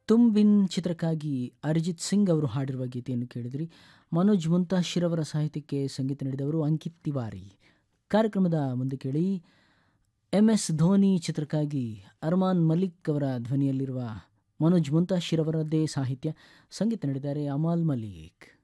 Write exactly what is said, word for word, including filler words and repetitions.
ತುಮ್ ಬಿನ್ ಚಿತ್ರಕ್ಕಾಗಿ ಅರಿಜಿತ್ ಸಿಂಗ್ ಅವರು ಹಾಡಿರುವ ಗೀತೆಯನ್ನು ಕೇಳಿದಿರಿ. ಮನೋಜ್ ಮುಂತಾಶಿರ್ ಅವರ ಸಾಹಿತ್ಯಕ್ಕೆ ಸಂಗೀತ ನೀಡಿದವರು ಅಂಕಿತ್ ತಿವಾರಿ. ಕಾರ್ಯಕ್ರಮದ ಮುಂದೆ ಕೇಳಿ ಎಂ ಎಸ್ ಧೋನಿ ಚಿತ್ರಕ್ಕಾಗಿ ಅರ್ಮಾನ್ ಮಲಿಕ್ ಅವರ ಧ್ವನಿಯಲ್ಲಿರುವ ಮನೋಜ್ ಮುಂತಾಶಿರ್ ಅವರದ್ದೇ ಸಾಹಿತ್ಯ, ಸಂಗೀತ ನೀಡಿದ್ದಾರೆ ಅಮಾಲ್ ಮಲಿಕ್.